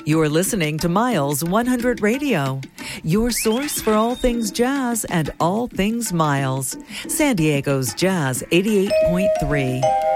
You're listening to Miles 100 Radio, your source for all things jazz and all things Miles. San Diego's Jazz 88.3.